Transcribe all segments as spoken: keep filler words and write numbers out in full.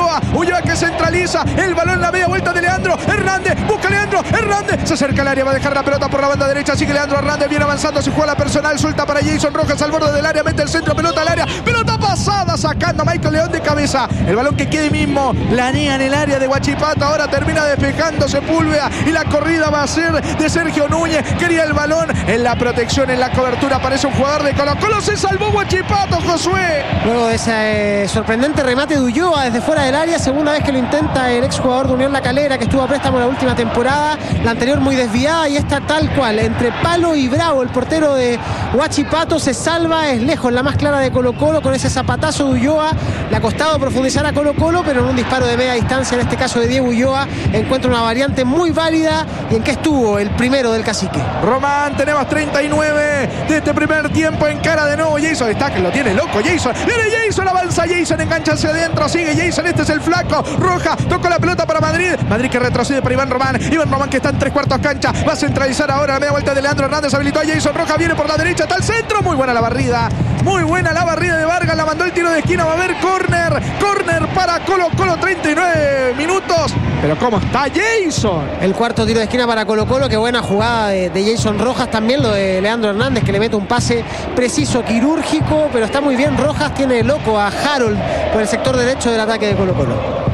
Ulloa. Ulloa que centraliza el balón en la media vuelta de Leandro Hernández. Busca Leandro Hernández. Se acerca al área. Va a dejar la pelota por la banda derecha. Sigue Leandro Hernández. Viene avanzando. Se juega la personal. Suelta para Jason Rojas al borde del área. Mete el centro. Pelota al área. Pelota pasada. Sacando a Michael León de cabeza. El balón que quede mismo. Planea en el área de Huachipato. Ahora termina despejando Sepúlveda. Y la corrida va a ser de Sergio Núñez. Quería el balón en la protección, en la cobertura. Aparece un jugador de Colo Colo. Se salvó Huachipato, Josué. Luego de ese eh, sorprendente remate de Ulloa desde fuera del área. Segunda vez que lo intenta el exjugador de Unión La Calera, que estuvo a préstamo la última temporada. La anterior muy desviada y esta tal cual. Entre palo y bravo, el portero de Huachipato se salva. Es lejos la más clara de Colo Colo con ese zapatazo de Ulloa. Le ha costado profundizar a Colo Colo, pero en un disparo de media distancia, en este caso de Diego Ulloa, encuentra una variante muy válida. ¿Y en qué estuvo el primero del cacique? Román, tenemos treinta y nueve de este primer tiempo. En cara de nuevo Jason. Está que lo tiene loco Jason. Viene Jason, avanza Jason, engancha hacia adentro. Sigue Jason, este es el flaco. Roja, toca la pelota para Madrid. Madrid que retrocede para Iván Román. Iván Román que está en tres cuartos cancha. Va a centralizar ahora la media vuelta de Leandro Hernández. Habilitó a Jason. Roja viene por la derecha. Está el centro. Muy buena la barrida. Muy buena la barrida de Vargas. La mandó el tiro de esquina. Va a haber córner. Córner para Colo Colo. treinta y nueve minutos. Pero ¿cómo está Jason? El cuarto tiro de esquina para Colo Colo. Qué buena jugada de, de Jason Rojas. También lo de Leandro Hernández, que le mete un pase preciso, quirúrgico. Pero está muy bien Rojas. Tiene loco a Harold por el sector derecho del ataque de Colo Colo.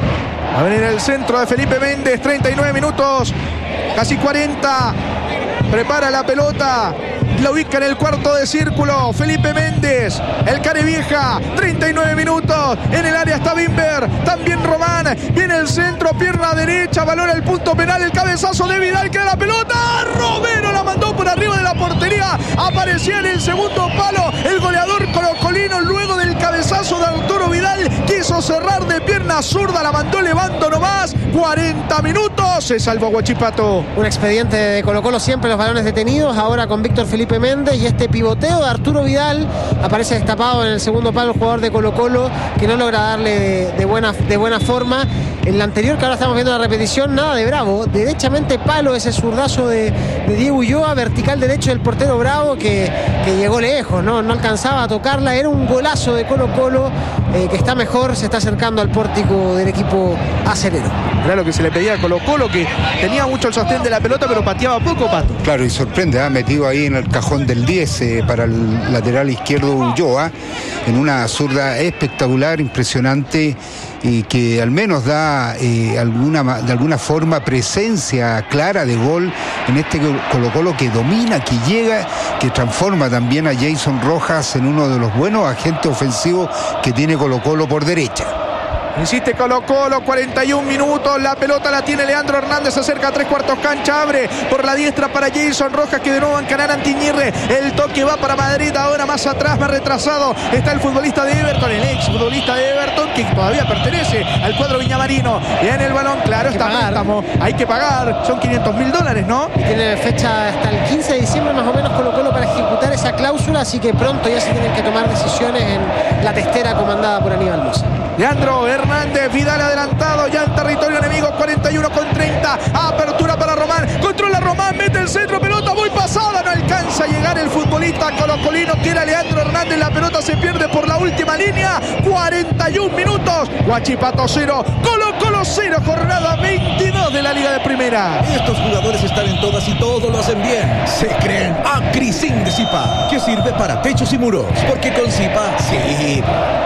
A venir el centro de Felipe Méndez. treinta y nueve minutos. Casi cuarenta. Prepara la pelota. La ubica en el cuarto de círculo. Felipe Méndez. El Carevieja. treinta y nueve minutos. En el área está Bimber. También Román. Viene el centro. Pierna derecha. Valora el punto penal. El cabezazo de Vidal. Queda la pelota. Romero la mandó por arriba de la portería. Aparecía en el segundo palo el goleador colocolino. Luego del cabezazo de Arturo Vidal. Quiso cerrar de pierna zurda. La mandó levando nomás. cuarenta minutos. Se salvó Huachipato. Un expediente de Colo Colo. Siempre los balones detenidos. Ahora con Víctor Felipe Méndez, y este pivoteo de Arturo Vidal. Aparece destapado en el segundo palo el jugador de Colo Colo, que no logra darle de, de, buena, de buena forma. En la anterior, que ahora estamos viendo la repetición, nada de Bravo. Derechamente palo ese zurdazo de, de Diego Ulloa, vertical derecho del portero Bravo, que, que llegó lejos, ¿no? No alcanzaba a tocarla. Era un golazo de Colo Colo, eh, que está mejor, se está acercando al pórtico del equipo acelero. Era lo que se le pedía a Colo Colo, que tenía mucho el sostén de la pelota, pero pateaba poco, Pato. Claro, y sorprende, ha metido ahí en el cajón del diez eh, para el lateral izquierdo Ulloa, en una zurda espectacular, impresionante, y que al menos da eh, alguna, de alguna forma presencia clara de gol en este Colo Colo, que domina, que llega, que transforma también a Jason Rojas en uno de los buenos agentes ofensivos que tiene Colo Colo por derecha. Insiste Colo Colo, cuarenta y un minutos, la pelota la tiene Leandro Hernández, se acerca a tres cuartos cancha, abre por la diestra para Jason Rojas, que de nuevo encarar a Antiñirre, el toque va para Madrid, ahora más atrás, más retrasado, está el futbolista de Everton, el ex futbolista de Everton, que todavía pertenece al cuadro viñamarino, y en el balón, claro, está préstamo, hay que pagar, son quinientos mil dólares, ¿no? Y tiene fecha hasta el quince de diciembre más o menos Colo Colo para ejecutar esa cláusula, así que pronto ya se tienen que tomar decisiones en la testera comandada por Aníbal Mosa. Leandro Hernández, Vidal adelantado ya en territorio enemigo, cuarenta y uno con treinta, apertura para Román, controla Román, mete el centro, pelota muy pasada, no alcanza a llegar el futbolista colocolino que era Leandro Hernández, la pelota se pierde por la última línea, cuarenta y un minutos, Huachipato cero, Colo Colo cero, jornada veintidós de la Liga de Primera. Estos jugadores están en todas y todo lo hacen bien, se creen Acrisin de Zipa, que sirve para techos y muros, porque con Zipa, sí, eh,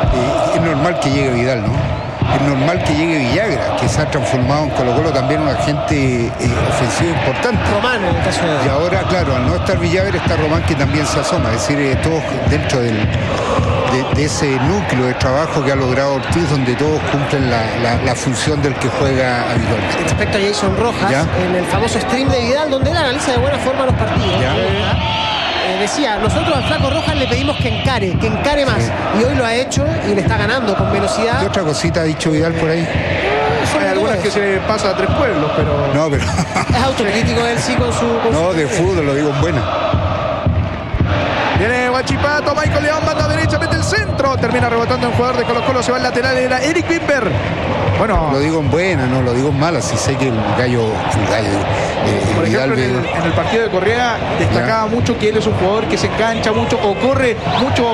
es normal que llegue Vidal, ¿no? Es normal que llegue Villagra, que se ha transformado en Colo Colo también un agente eh, ofensivo importante. Román en el caso de... Y ahora, claro, al no estar Villagra, está Román, que también se asoma. Es decir, eh, todos dentro del, de, de ese núcleo de trabajo que ha logrado Ortiz, donde todos cumplen la, la, la función del que juega habitualmente. Respecto a Jason Rojas, ¿ya? En el famoso stream de Vidal, donde él analiza de buena forma los partidos. ¿Ya? Eh, decía, nosotros al flaco Rojas le pedimos que encare, que encare más. Sí. Y hoy lo ha hecho y le está ganando con velocidad. ¿Qué otra cosita ha dicho Vidal por ahí? Hay algunas que se pasa a tres pueblos, pero... No, pero... Es autocrítico él sí con su... Con no, su de fútbol, lo digo en buena. Viene Huachipato, Michael León, banda derecha, mete el centro. Termina rebotando un jugador de Colo Colo, se va al lateral, era Eric Bimber. Bueno... Lo digo en buena, no, lo digo en mala, si sé que el gallo... El gallo eh, por ejemplo, en el, en el partido de Correa destacaba ya. mucho que él es un jugador que se engancha mucho o corre mucho